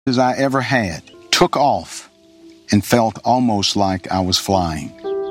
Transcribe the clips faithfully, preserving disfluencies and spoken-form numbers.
as I ever had, took off, and felt almost like I was flying.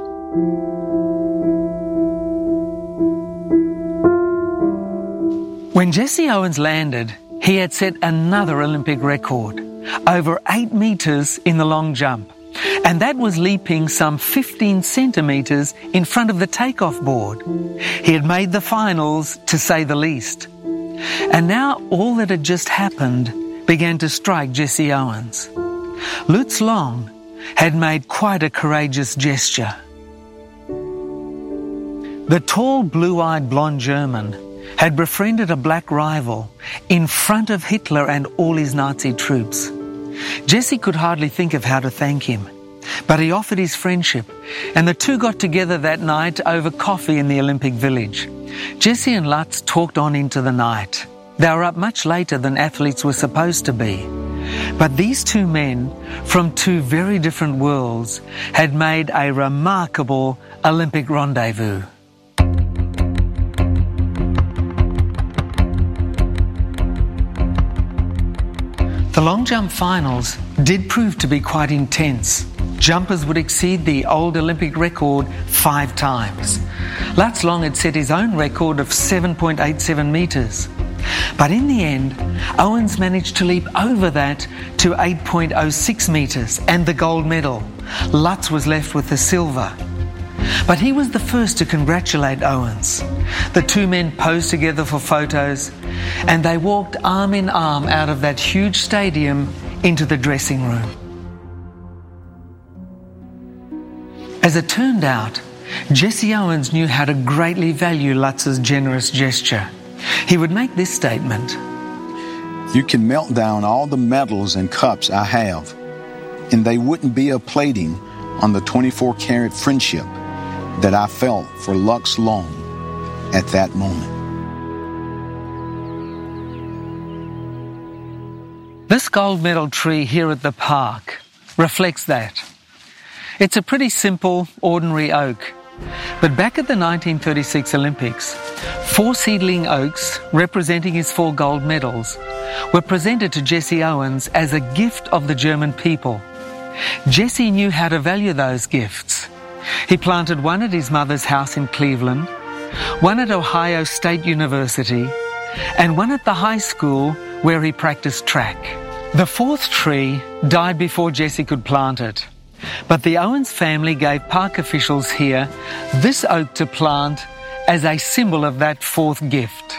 When Jesse Owens landed, he had set another Olympic record, over eight metres in the long jump, and that was leaping some fifteen centimetres in front of the takeoff board. He had made the finals, to say the least. And now all that had just happened began to strike Jesse Owens. Lutz Long had made quite a courageous gesture. The tall, blue-eyed blonde German had befriended a black rival in front of Hitler and all his Nazi troops. Jesse could hardly think of how to thank him, but he offered his friendship, and the two got together that night over coffee in the Olympic Village. Jesse and Lutz talked on into the night. They were up much later than athletes were supposed to be. But these two men, from two very different worlds, had made a remarkable Olympic rendezvous. The long jump finals did prove to be quite intense. Jumpers would exceed the old Olympic record five times. Lutz Long had set his own record of seven point eight seven metres. But in the end, Owens managed to leap over that to eight point oh six metres and the gold medal. Lutz was left with the silver. But he was the first to congratulate Owens. The two men posed together for photos, and they walked arm in arm out of that huge stadium into the dressing room. As it turned out, Jesse Owens knew how to greatly value Lutz's generous gesture. He would make this statement: "You can melt down all the medals and cups I have, and they wouldn't be a plating on the twenty-four karat friendship that I felt for Lutz Long at that moment." This gold medal tree here at the park reflects that. It's a pretty simple, ordinary oak. But back at the nineteen thirty-six Olympics, four seedling oaks representing his four gold medals were presented to Jesse Owens as a gift of the German people. Jesse knew how to value those gifts. He planted one at his mother's house in Cleveland, one at Ohio State University, and one at the high school where he practiced track. The fourth tree died before Jesse could plant it, but the Owens family gave park officials here this oak to plant as a symbol of that fourth gift.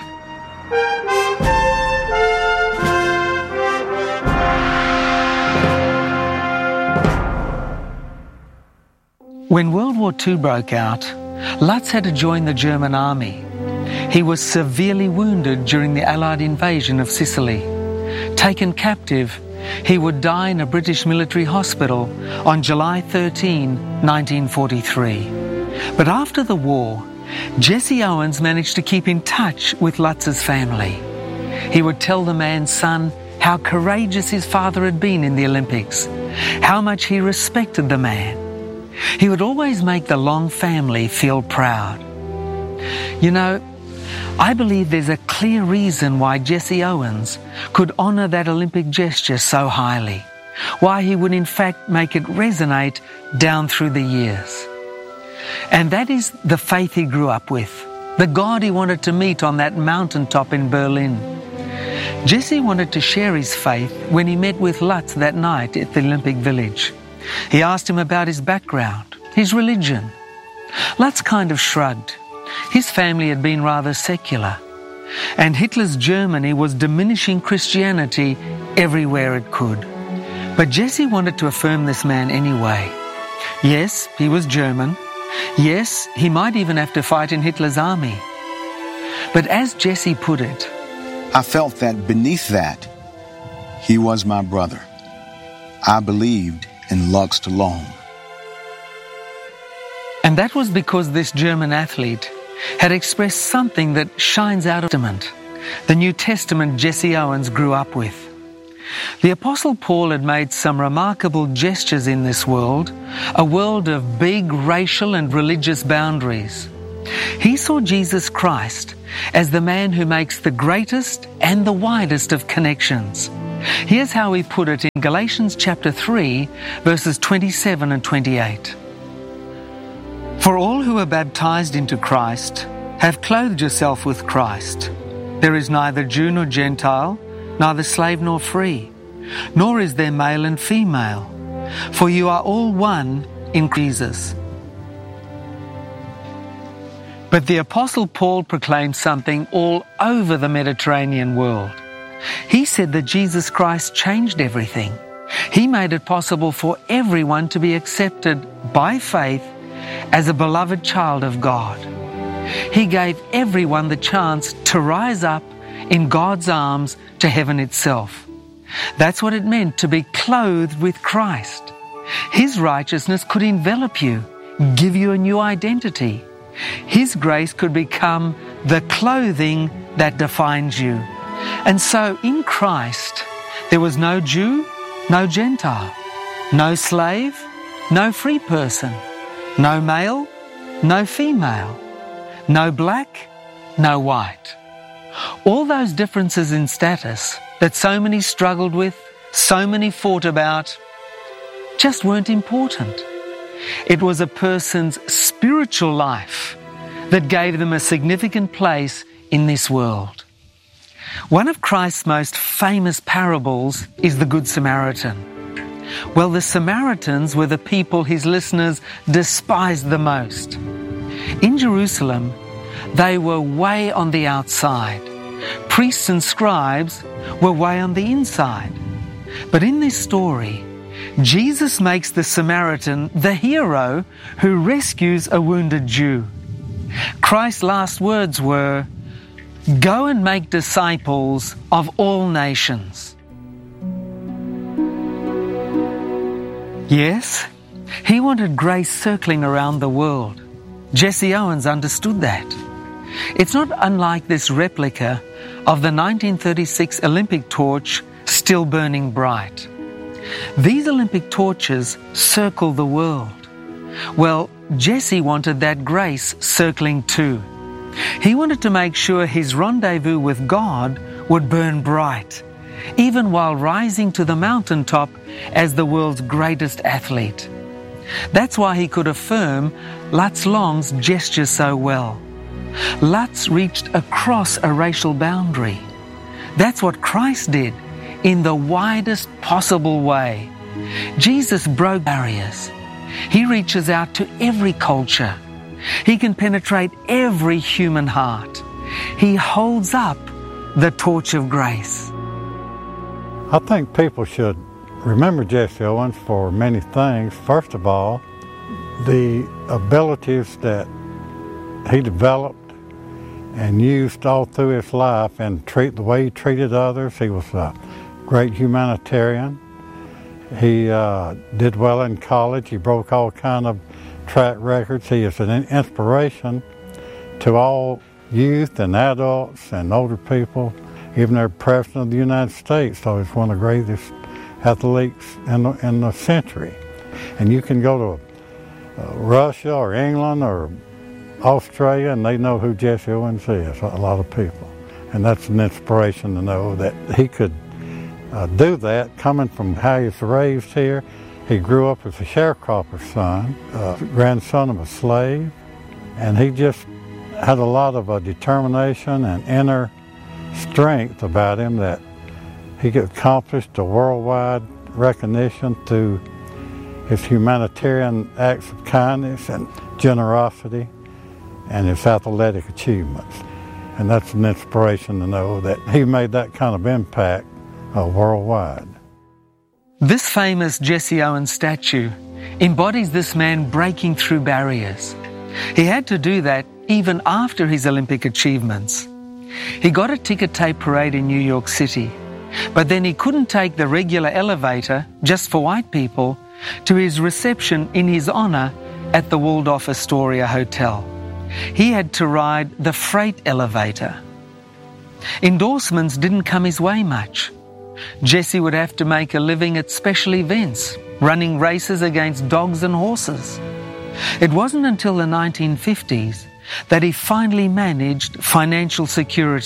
When World War Two broke out, Lutz had to join the German army. He was severely wounded during the Allied invasion of Sicily. Taken captive, he would die in a British military hospital on July thirteenth, nineteen forty-three. But after the war, Jesse Owens managed to keep in touch with Lutz's family. He would tell the man's son how courageous his father had been in the Olympics, how much he respected the man. He would always make the Long family feel proud. You know, I believe there's a clear reason why Jesse Owens could honour that Olympic gesture so highly, why he would in fact make it resonate down through the years. And that is the faith he grew up with, the God he wanted to meet on that mountaintop in Berlin. Jesse wanted to share his faith when he met with Lutz that night at the Olympic Village. He asked him about his background, his religion. Lutz kind of shrugged. His family had been rather secular, and Hitler's Germany was diminishing Christianity everywhere it could. But Jesse wanted to affirm this man anyway. Yes, he was German. Yes, he might even have to fight in Hitler's army. But as Jesse put it, I felt that beneath that, he was my brother. I believed in Lutz Long. And that was because this German athlete had expressed something that shines out of the New Testament Jesse Owens grew up with. The Apostle Paul had made some remarkable gestures in this world, a world of big racial and religious boundaries. He saw Jesus Christ as the man who makes the greatest and the widest of connections. Here's how he put it in Galatians chapter three, verses twenty-seven and twenty-eight. For all who are baptized into Christ have clothed yourself with Christ. There is neither Jew nor Gentile, neither slave nor free, nor is there male and female, for you are all one in Jesus. But the Apostle Paul proclaimed something all over the Mediterranean world. He said that Jesus Christ changed everything. He made it possible for everyone to be accepted by faith as a beloved child of God. He gave everyone the chance to rise up in God's arms to heaven itself. That's what it meant to be clothed with Christ. His righteousness could envelop you, give you a new identity. His grace could become the clothing that defines you. And so in Christ, there was no Jew, no Gentile, no slave, no free person, no male, no female, no black, no white. All those differences in status that so many struggled with, so many fought about, just weren't important. It was a person's spiritual life that gave them a significant place in this world. One of Christ's most famous parables is the Good Samaritan. Well, the Samaritans were the people his listeners despised the most. In Jerusalem, they were way on the outside. Priests and scribes were way on the inside. But in this story, Jesus makes the Samaritan the hero who rescues a wounded Jew. Christ's last words were, "Go and make disciples of all nations." Yes, he wanted grace circling around the world. Jesse Owens understood that. It's not unlike this replica of the nineteen thirty-six Olympic torch still burning bright. These Olympic torches circle the world. Well, Jesse wanted that grace circling too. He wanted to make sure his rendezvous with God would burn bright, even while rising to the mountaintop as the world's greatest athlete. That's why he could affirm Lutz Long's gesture so well. Lutz reached across a racial boundary. That's what Christ did in the widest possible way. Jesus broke barriers. He reaches out to every culture. He can penetrate every human heart. He holds up the torch of grace. I think people should remember Jesse Owens for many things. First of all, the abilities that he developed and used all through his life, and treat the way he treated others. He was a great humanitarian. He uh, did well in college. He broke all kind of track records. He is an inspiration to all youth and adults and older people. Even our President of the United States thought he was one of the greatest athletes in the, in the century. And you can go to uh, Russia or England or Australia and they know who Jesse Owens is, a lot of people. And that's an inspiration to know that he could uh, do that coming from how he was raised here. He grew up as a sharecropper's son, uh, grandson of a slave, and he just had a lot of uh, determination and inner strength about him that he accomplished a worldwide recognition through his humanitarian acts of kindness and generosity and his athletic achievements. And that's an inspiration to know that he made that kind of impact uh, worldwide. This famous Jesse Owens statue embodies this man breaking through barriers. He had to do that even after his Olympic achievements. He got a ticker tape parade in New York City, but then he couldn't take the regular elevator, just for white people, to his reception in his honor at the Waldorf Astoria Hotel. He had to ride the freight elevator. Endorsements didn't come his way much. Jesse would have to make a living at special events, running races against dogs and horses. It wasn't until the nineteen fifties that he finally managed financial security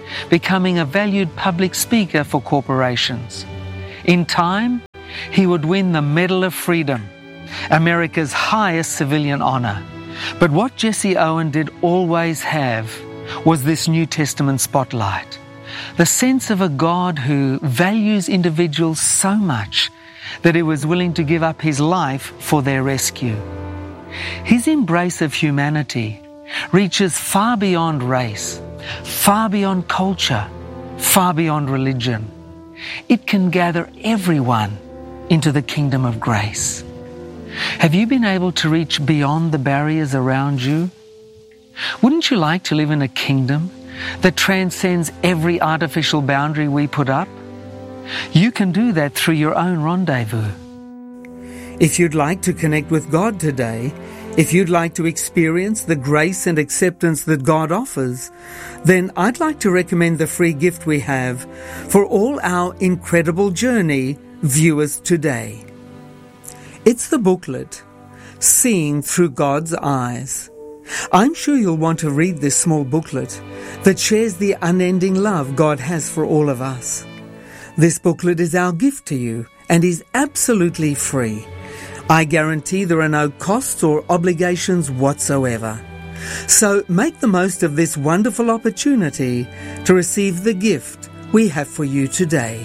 becoming a valued public speaker for corporations. In time, he would win the Medal of Freedom, America's highest civilian honor. But what Jesse Owen did always have was this New Testament spotlight, the sense of a God who values individuals so much that he was willing to give up his life for their rescue. His embrace of humanity reaches far beyond race, far beyond culture, far beyond religion. It can gather everyone into the kingdom of grace. Have you been able to reach beyond the barriers around you? Wouldn't you like to live in a kingdom that transcends every artificial boundary we put up? You can do that through your own rendezvous. If you'd like to connect with God today, if you'd like to experience the grace and acceptance that God offers, then I'd like to recommend the free gift we have for all our Incredible Journey viewers today. It's the booklet, Seeing Through God's Eyes. I'm sure you'll want to read this small booklet that shares the unending love God has for all of us. This booklet is our gift to you and is absolutely free. I guarantee there are no costs or obligations whatsoever. So make the most of this wonderful opportunity to receive the gift we have for you today.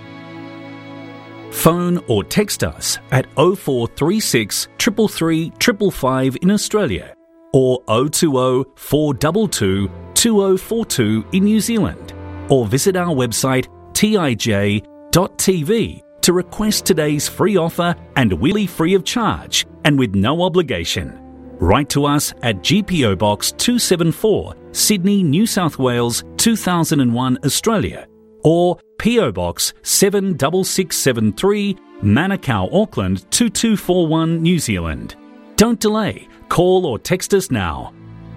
Phone or text us at oh four three six, three three three, five five five in Australia or oh two oh, four two two, two oh four two in New Zealand, or visit our website t i j dot t v to request today's free offer and wheelie free of charge and with no obligation. Write to us at G P O Box two seventy-four, Sydney, New South Wales, two thousand one, Australia, or P O Box seven six six seven three, Manukau, Auckland two two four one, New Zealand. Don't delay. Call or text us now.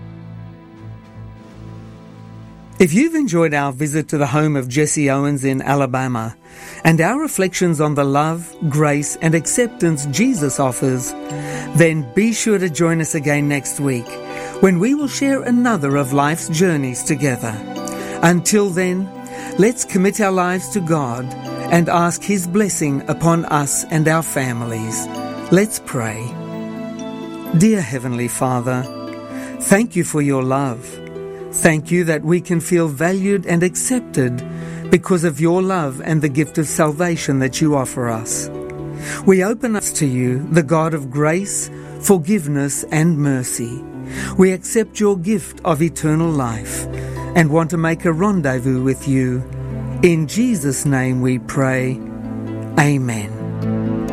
If you've enjoyed our visit to the home of Jesse Owens in Alabama and our reflections on the love, grace and acceptance Jesus offers, then be sure to join us again next week when we will share another of life's journeys together. Until then, let's commit our lives to God and ask His blessing upon us and our families. Let's pray. Dear Heavenly Father, thank you for your love. Thank you that we can feel valued and accepted because of your love and the gift of salvation that you offer us. We open us to you, the God of grace, forgiveness and mercy. We accept your gift of eternal life and want to make a rendezvous with you. In Jesus' name we pray. Amen.